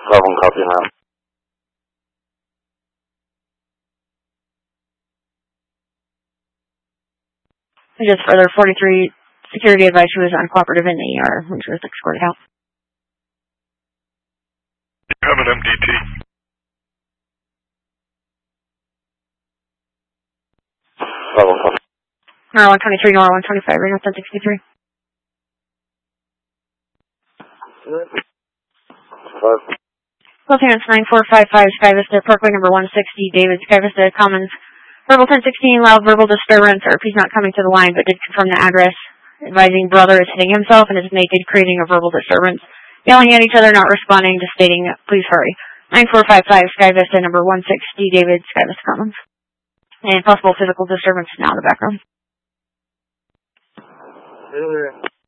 Problem copy now. Just further, 43 security advice she was uncooperative in the ER when she was escorted out. You have an MDT. Problem copy. Nora 123, Nora 125, Reno 1063. Lieutenant 9455, Sky Vista, Parkway number 160, David, Sky Vista Commons. Verbal 1016, loud verbal disturbance. RP's not coming to the line, but did confirm the address. Advising brother is hitting himself and is naked, creating a verbal disturbance. Yelling at each other, not responding, just stating, please hurry. 9455, Sky Vista, number 160, David, Sky Vista Commons. And possible physical disturbance now in the background.